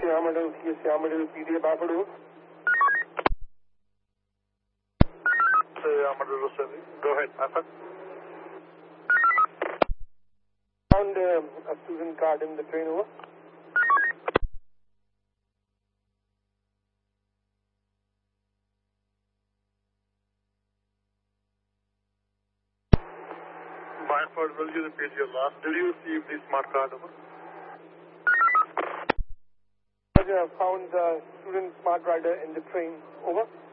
Yamadou, PDA Bapadou. Yamadou, go ahead, Hassan. Found a student card in the train, over. Byford, will you repeat your last? Did you receive the smart card, over? Found the student smart rider in the train, over.